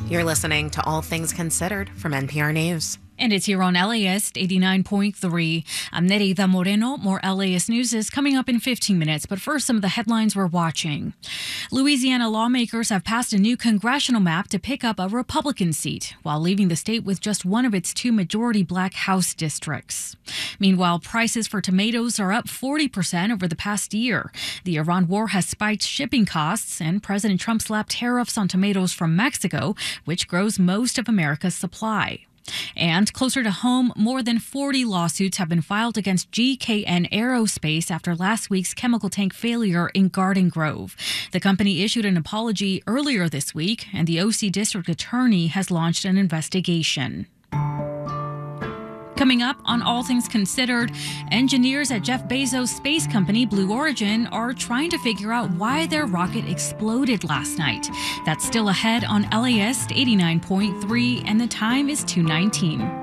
You're listening to All Things Considered from NPR News. And it's here on LAist 89.3. I'm Nerida Moreno. More LAist news is coming up in 15 minutes. But first, some of the headlines we're watching. Louisiana lawmakers have passed a new congressional map to pick up a Republican seat, while leaving the state with just one of its two majority black House districts. Meanwhile, prices for tomatoes are up 40% over the past year. The Iran war has spiked shipping costs, and President Trump slapped tariffs on tomatoes from Mexico, which grows most of America's supply. And closer to home, more than 40 lawsuits have been filed against GKN Aerospace after last week's chemical tank failure in Garden Grove. The company issued an apology earlier this week, and the OC District Attorney has launched an investigation. Coming up on All Things Considered, engineers at Jeff Bezos' space company Blue Origin are trying to figure out why their rocket exploded last night. That's still ahead on LAist 89.3, and the time is 2:19.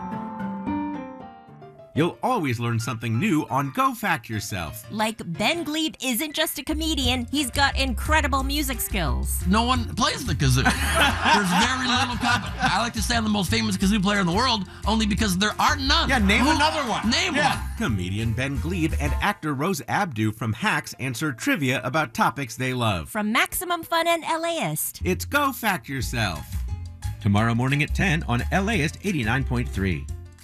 You'll always learn something new on Go Fact Yourself. Like Ben Glebe isn't just a comedian, he's got incredible music skills. No one plays the kazoo. There's very little competition. I like to say I'm the most famous kazoo player in the world, only because there are none. Yeah, name another one. Name one. Comedian Ben Glebe and actor Rose Abdu from Hacks answer trivia about topics they love. From Maximum Fun and LAist. It's Go Fact Yourself. Tomorrow morning at 10 on LAist 89.3.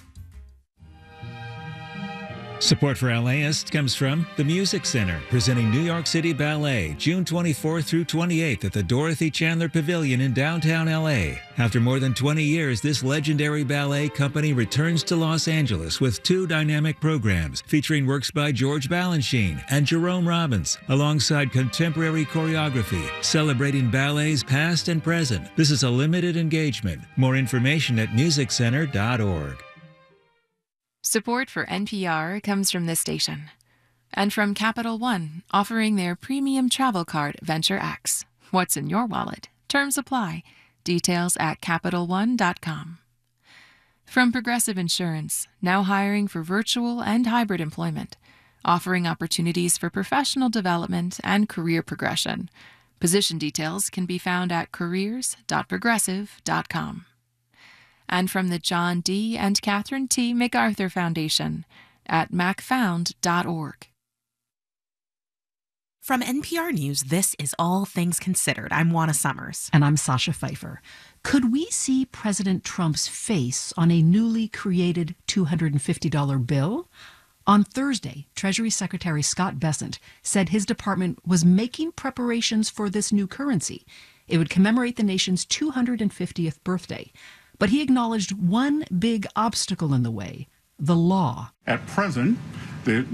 Support for LAist comes from the Music Center, presenting New York City Ballet, June 24th through 28th at the Dorothy Chandler Pavilion in downtown LA. After more than 20 years, this legendary ballet company returns to Los Angeles with two dynamic programs featuring works by George Balanchine and Jerome Robbins, alongside contemporary choreography, celebrating ballets past and present. This is a limited engagement. More information at musiccenter.org. Support for NPR comes from this station and from Capital One, offering their premium travel card, Venture X. What's in your wallet? Terms apply. Details at CapitalOne.com. From Progressive Insurance, now hiring for virtual and hybrid employment, offering opportunities for professional development and career progression. Position details can be found at careers.progressive.com. And from the John D. and Catherine T. MacArthur Foundation at macfound.org. From NPR News, this is All Things Considered. I'm Juana Summers. And I'm Sasha Pfeiffer. Could we see President Trump's face on a newly created $250 bill? On Thursday, Treasury Secretary Scott Bessent said his department was making preparations for this new currency. It would commemorate the nation's 250th birthday. But he acknowledged one big obstacle in the way: the law. At present, the